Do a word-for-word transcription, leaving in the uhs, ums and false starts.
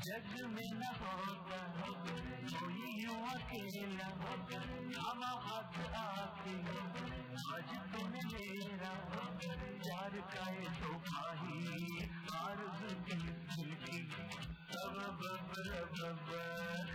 जग में न होगा कोई यूं अकेला, थामा हाथ आके आज तुम मेरा प्यार का ये